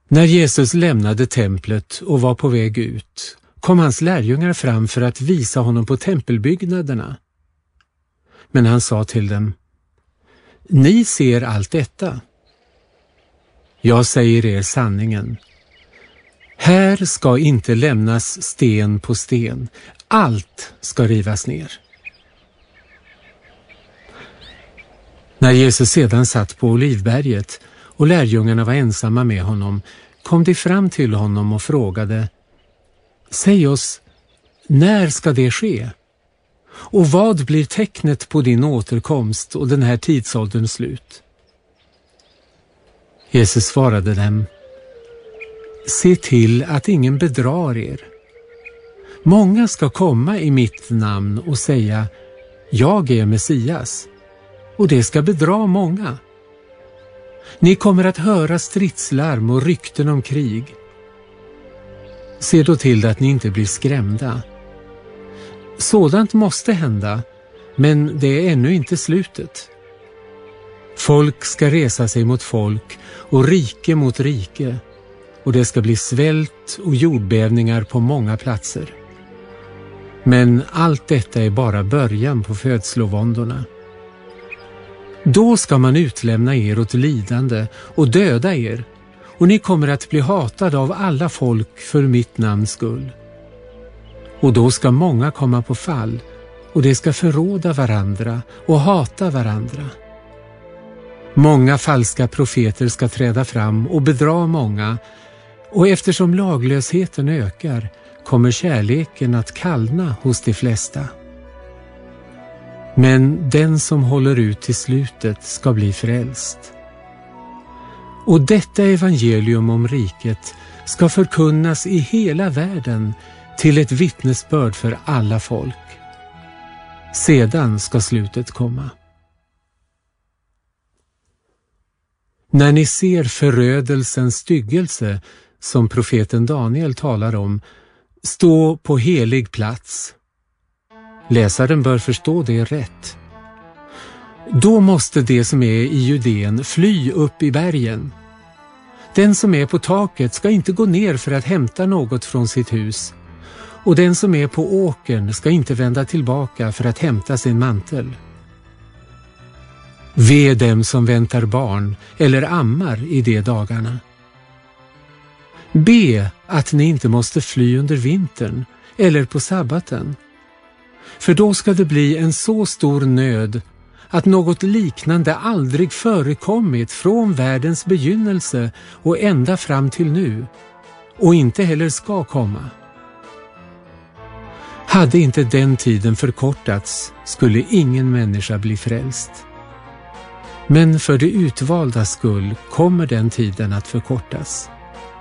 När Jesus lämnade templet och var på väg ut kom hans lärjungar fram för att visa honom på tempelbyggnaderna. Men han sa till dem: Ni ser allt detta. Jag säger er sanningen. Här ska inte lämnas sten på sten. Allt ska rivas ner. När Jesus sedan satt på Olivberget och lärjungarna var ensamma med honom, kom de fram till honom och frågade: Säg oss, när ska det ske? Och vad blir tecknet på din återkomst och den här tidsålderns slut? Jesus svarade dem: Se till att ingen bedrar er. Många ska komma i mitt namn och säga: Jag är Messias, och det ska bedra många. Ni kommer att höra stridslarm och rykten om krig. Se då till att ni inte blir skrämda. Sådant måste hända, men det är ännu inte slutet. Folk ska resa sig mot folk och rike mot rike, och det ska bli svält och jordbävningar på många platser. Men allt detta är bara början på födslovåndorna. Då ska man utlämna er åt lidande och döda er, och ni kommer att bli hatade av alla folk för mitt namns skull. Och då ska många komma på fall, och de ska förråda varandra och hata varandra. Många falska profeter ska träda fram och bedra många, och eftersom laglösheten ökar kommer kärleken att kallna hos de flesta. Men den som håller ut till slutet ska bli frälst. Och detta evangelium om riket ska förkunnas i hela världen till ett vittnesbörd för alla folk. Sedan ska slutet komma. När ni ser förödelsens styggelse, som profeten Daniel talar om, stå på helig plats. Läsaren bör förstå det rätt. Då måste det som är i Judeen fly upp i bergen. Den som är på taket ska inte gå ner för att hämta något från sitt hus, och den som är på åkern ska inte vända tillbaka för att hämta sin mantel. Ve dem som väntar barn eller ammar i de dagarna. Be att ni inte måste fly under vintern eller på sabbaten, för då ska det bli en så stor nöd att något liknande aldrig förekommit från världens begynnelse och ända fram till nu, och inte heller ska komma. Hade inte den tiden förkortats skulle ingen människa bli frälst. Men för det utvalda skull kommer den tiden att förkortas.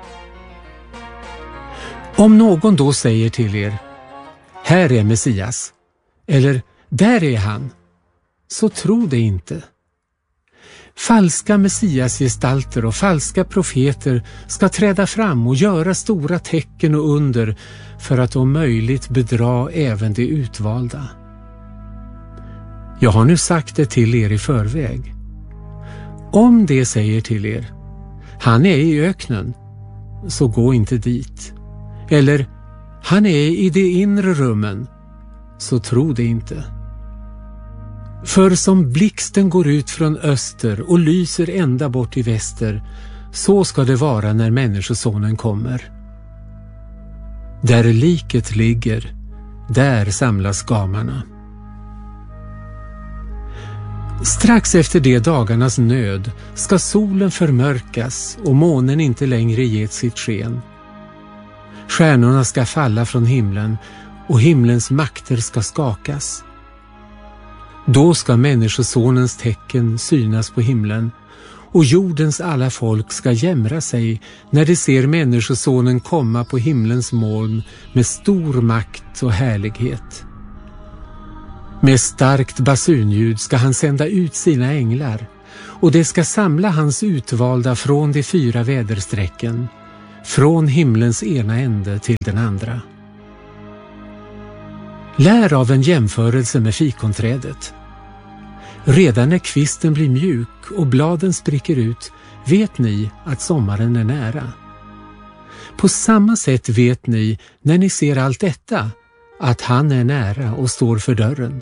Om någon då säger till er: Här är Messias, eller där är han, så tro det inte. Falska messiasgestalter och falska profeter ska träda fram och göra stora tecken och under för att om möjligt bedra även de utvalda. Jag har nu sagt det till er i förväg. Om det säger till er: Han är i öknen, så gå inte dit. Eller: Han är i de inre rummen, så tro det inte. För som blixten går ut från öster och lyser ända bort i väster, så ska det vara när Människosonen kommer. Där liket ligger, där samlas gamarna. Strax efter de dagarnas nöd ska solen förmörkas och månen inte längre ge sitt sken. Stjärnorna ska falla från himlen och himlens makter ska skakas. Då ska Människosonens tecken synas på himlen, och jordens alla folk ska jämra sig när de ser Människosonen komma på himlens moln med stor makt och härlighet. Med starkt basunljud ska han sända ut sina änglar, och de ska samla hans utvalda från de 4 väderstrecken, från himlens ena ände till den andra. Lär av en jämförelse med fikonträdet. Redan när kvisten blir mjuk och bladen spricker ut vet ni att sommaren är nära. På samma sätt vet ni, när ni ser allt detta, att han är nära och står för dörren.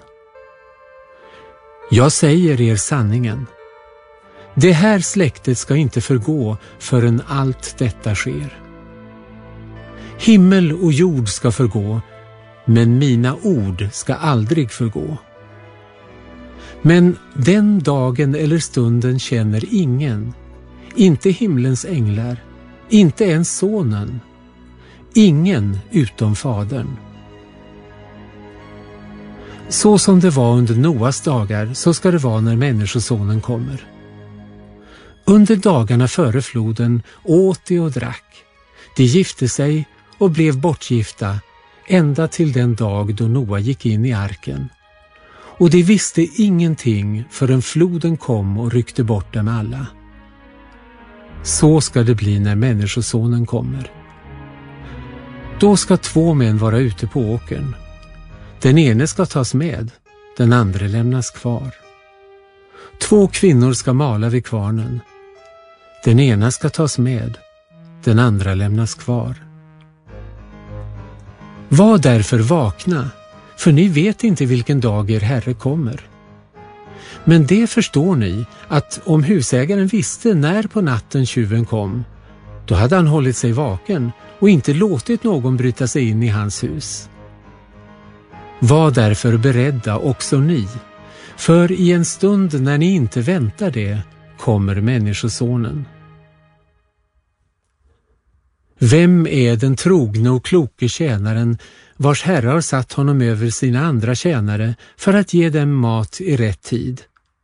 Jag säger er sanningen. Det här släktet ska inte förgå förrän allt detta sker. Himmel och jord ska förgå, men mina ord ska aldrig förgå. Men den dagen eller stunden känner ingen, inte himlens änglar, inte ens sonen, ingen utom fadern. Så som det var under Noas dagar, så ska det vara när människosonen kommer. Under dagarna före floden åt de och drack. De gifte sig och blev bortgifta ända till den dag då Noa gick in i arken. Och de visste ingenting förrän floden kom och ryckte bort dem alla. Så ska det bli när människosonen kommer. Då ska 2 män vara ute på åkern. Den ene ska tas med, den andra lämnas kvar. 2 kvinnor ska mala vid kvarnen. Den ena ska tas med, den andra lämnas kvar. Var därför vakna, för ni vet inte vilken dag er Herre kommer. Men det förstår ni, att om husägaren visste när på natten tjuven kom, då hade han hållit sig vaken och inte låtit någon bryta sig in i hans hus. Var därför beredda också ni, för i en stund när ni inte väntar det kommer människosonen. Vem är den trogne och kloke tjänaren vars herre har satt honom över sina andra tjänare för att ge dem mat i rätt tid?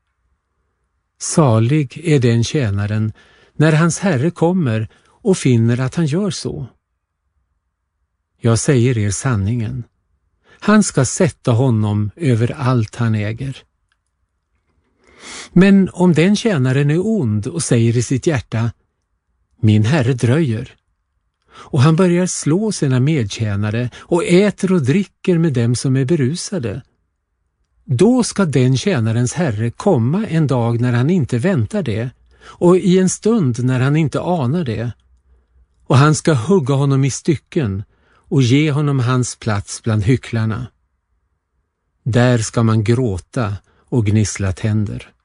Salig är den tjänaren när hans herre kommer och finner att han gör så. Jag säger er sanningen. Han ska sätta honom över allt han äger. Men om den tjänaren är ond och säger i sitt hjärta, min herre dröjer, och han börjar slå sina medtjänare och äter och dricker med dem som är berusade, då ska den tjänarens herre komma en dag när han inte väntar det och i en stund när han inte anar det, och han ska hugga honom i stycken och ge honom hans plats bland hycklarna. Där ska man gråta och gnissla tänder.